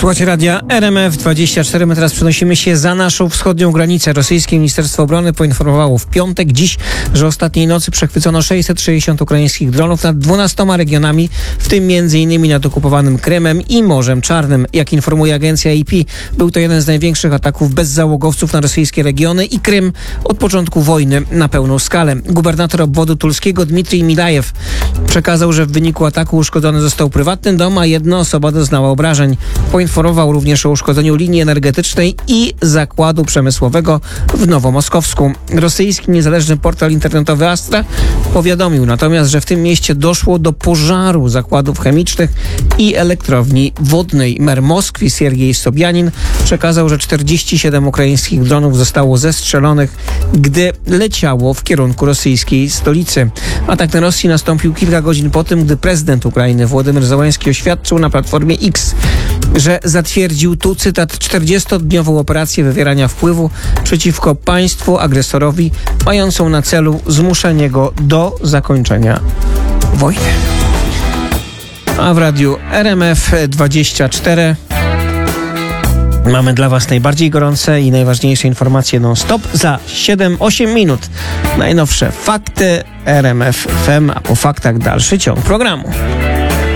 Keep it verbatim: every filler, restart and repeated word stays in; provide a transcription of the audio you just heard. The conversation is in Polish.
Słuchajcie radia R M F dwadzieścia cztery. My teraz przenosimy się za naszą wschodnią granicę. Rosyjskie Ministerstwo Obrony poinformowało w piątek, dziś, że ostatniej nocy przechwycono sześćset sześćdziesiąt ukraińskich dronów nad dwunastoma regionami, w tym między innymi nad okupowanym Krymem i Morzem Czarnym. Jak informuje agencja A P, był to jeden z największych ataków bezzałogowców na rosyjskie regiony i Krym od początku wojny na pełną skalę. Gubernator obwodu tulskiego Dmitrij Milajew przekazał, że w wyniku ataku uszkodzony został prywatny dom, a jedna osoba doznała obrażeń. Poinformował również o uszkodzeniu linii energetycznej i zakładu przemysłowego w Nowomoskowsku. Rosyjski niezależny portal internetowy Astra powiadomił natomiast, że w tym mieście doszło do pożaru zakładów chemicznych i elektrowni wodnej. Mer Moskwy Siergiej Sobjanin przekazał, że czterdzieści siedem ukraińskich dronów zostało zestrzelonych, gdy leciało w kierunku rosyjskiej stolicy. Atak na Rosji nastąpił kilka godzin po tym, gdy prezydent Ukrainy Władimir Zełański oświadczył na platformie X, że zatwierdził tu, cytat, czterdziestodniową operację wywierania wpływu przeciwko państwu agresorowi, mającą na celu zmuszenie go do zakończenia wojny. A w radiu R M F dwadzieścia cztery mamy dla Was najbardziej gorące i najważniejsze informacje non-stop za siedem osiem minut. Najnowsze fakty R M F F M, a po faktach dalszy ciąg programu.